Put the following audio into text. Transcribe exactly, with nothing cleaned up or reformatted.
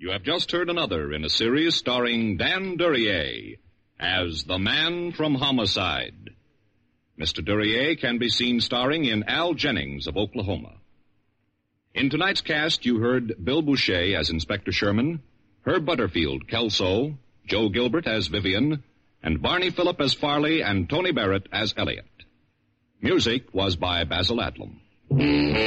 You have just heard another in a series starring Dan Duryea as the man from Homicide. Mister Duryea can be seen starring in Al Jennings of Oklahoma. In tonight's cast, you heard Bill Boucher as Inspector Sherman, Herb Butterfield, Kelso, Joe Gilbert as Vivian, and Barney Phillip as Farley and Tony Barrett as Elliot. Music was by Basil Adlam.